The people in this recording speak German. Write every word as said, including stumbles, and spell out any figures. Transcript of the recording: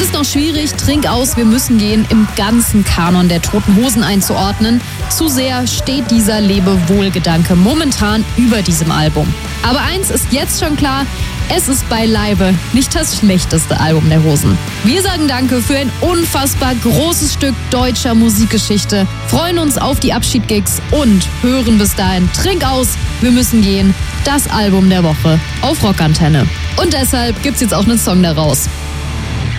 ist noch schwierig, Trink aus, wir müssen gehen, im ganzen Kanon der Toten Hosen einzuordnen. Zu sehr steht dieser Lebewohl-Gedanke momentan über diesem Album. Aber eins ist jetzt schon klar, es ist beileibe nicht das schlechteste Album der Hosen. Wir sagen Danke für ein unfassbar großes Stück deutscher Musikgeschichte, freuen uns auf die Abschiedgigs und hören bis dahin Trink aus, wir müssen gehen, das Album der Woche auf Rockantenne. Und deshalb gibt's jetzt auch einen Song daraus.